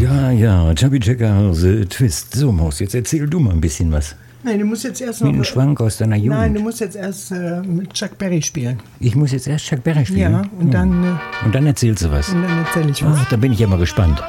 Ja, Chubby Checker, The Twist. So, Maus, jetzt erzähl du mal ein bisschen was. Nein, du musst jetzt erst noch... Einen Schwank aus deiner Jugend. Nein, du musst jetzt erst mit Chuck Berry spielen. Ich muss jetzt erst Chuck Berry spielen? Ja, und dann... Und dann erzählst du was? Und dann erzähl ich was. Ach, da bin ich ja mal gespannt.